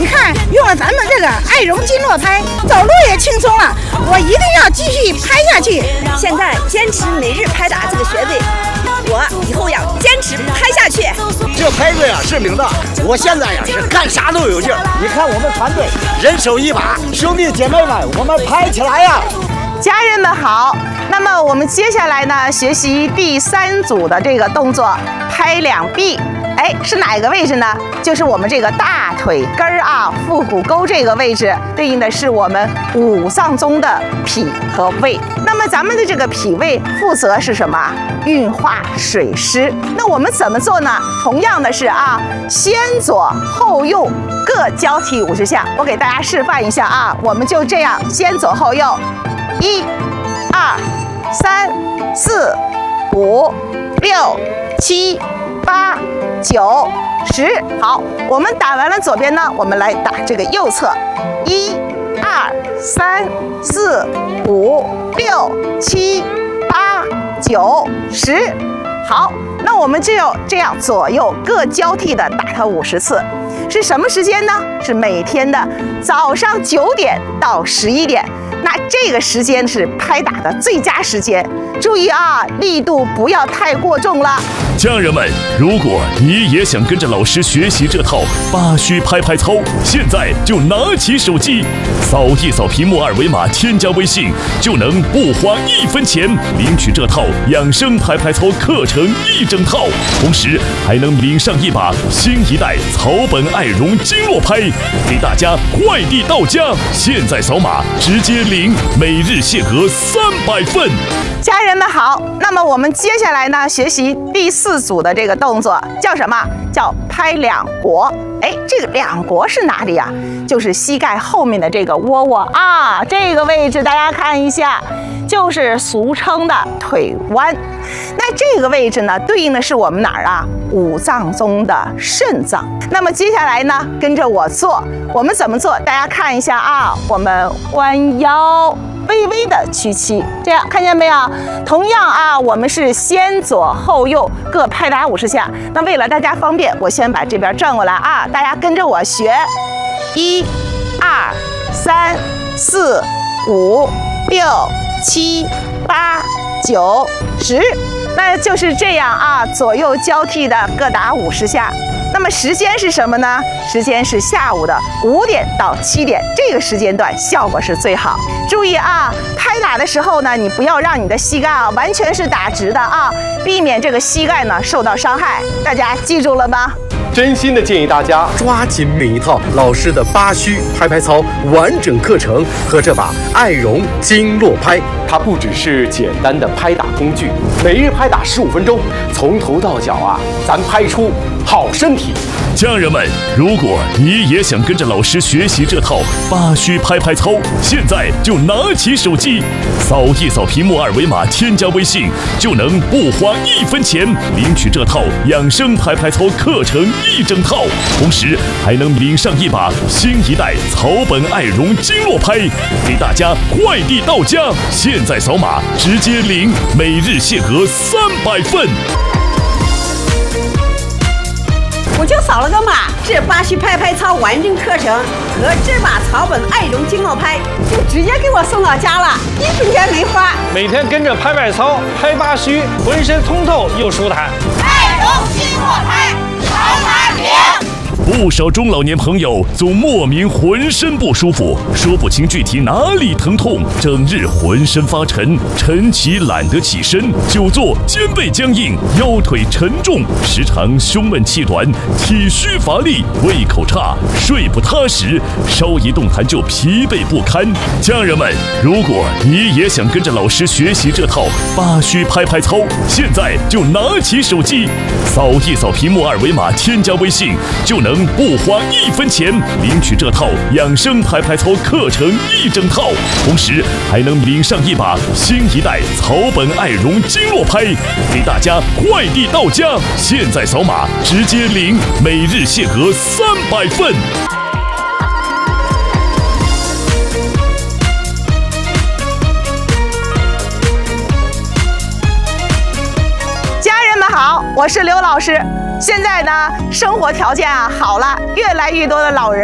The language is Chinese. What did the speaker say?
你看，用了咱们这个爱绒经络拍，走路也轻松了。我一定要继续拍下去。 现在坚持每日拍打这个穴位，我以后要坚持拍下去。 这拍子呀是领的，我现在呀是干啥都有劲儿。你看我们团队人手一把，兄弟姐妹们，我们拍起来呀！ 家人们好，那么我们接下来呢，学习第3组的这个动作，拍两臂。哎，是哪个位置呢？就是我们这个大腿根儿啊，腹股沟这个位置，对应的是我们5脏中的脾和胃。那么咱们的这个脾胃负责是什么？运化水湿。那我们怎么做呢？同样的是啊，先左后右各交替50下。我给大家示范一下啊，我们就这样先左后右，1、2、3、4、5、6、7、8、9、10。好，我们打完了左边呢，我们来打这个右侧，1、2、3、4、5、6、7、8、9、10。好，那我们就要这样左右各交替的打它50次。是什么时间呢？是每天的早上9点到11点。那这个时间是拍打的最佳时间，注意啊，力度不要太过重了。 家人们，如果你也想跟着老师学习这套8虚拍拍操，现在就拿起手机，扫一扫屏幕2维码，添加微信，就能不花1分钱领取这套养生拍拍操课程1整套，同时还能领上一把新一代草本爱绒经络拍，给大家快递到家。现在扫码直接领每日限额300份。 家人们好，那么我们接下来呢，学习第4组的这个动作叫什么？叫拍两国。哎，这个两国是哪里啊？就是膝盖后面的这个窝窝啊，这个位置大家看一下，就是俗称的腿弯。那这个位置呢，对应的是我们哪儿啊？5脏中的肾脏。那么接下来呢，跟着我做，我们怎么做？大家看一下啊，我们弯腰，微微的屈膝，这样看见没有？同样啊，我们是先左后右各拍打50下。那为了大家方便，我先把这边转过来啊，大家跟着我学，1、2、3、4、5、6、7、8、9、10。那就是这样啊，左右交替的各打50下。那么时间是什么呢？时间是下午的5点到7点，这个时间段效果是最好。注意啊，拍打的时候呢，你不要让你的膝盖啊完全是打直的啊，避免这个膝盖呢受到伤害。大家记住了吗？ 真心的建议大家抓紧每一套老师的8虚拍拍操完整课程和这把爱绒经络拍，它不只是简单的拍打工具，每日拍打15分钟，从头到脚啊，咱拍出好身体。 家人们，如果你也想跟着老师学习这套8虚拍拍操，现在就拿起手机，扫一扫屏幕2维码，添加微信，就能不花1分钱领取这套养生拍拍操课程1整套，同时还能领上一把新一代草本爱绒经络拍，给大家快递到家。现在扫码直接领每日限额300份。 我就扫了个码，这8虚拍拍操完整课程和这把草本爱绒经络拍就直接给我送到家了，1分钱没花。 每天跟着拍拍操，拍8虚，浑身通透又舒坦。 爱绒经络拍，好打平。 不少中老年朋友总莫名浑身不舒服，说不清具体哪里疼痛，整日浑身发沉，晨起懒得起身，久坐肩背僵硬，腰腿沉重，时常胸闷气短，体虚乏力，胃口差，睡不踏实，稍一动弹就疲惫不堪。家人们，如果你也想跟着老师学习这套8虚拍拍操，现在就拿起手机，扫一扫屏幕2维码，添加微信，就能不花1分钱领取这套养生拍拍操课程1整套，同时还能领上一把新一代草本爱绒经络拍，给大家快递到家。现在扫码直接领每日限额300份。 家人们好，我是刘老师。现在呢，生活条件好了，越来越多的老人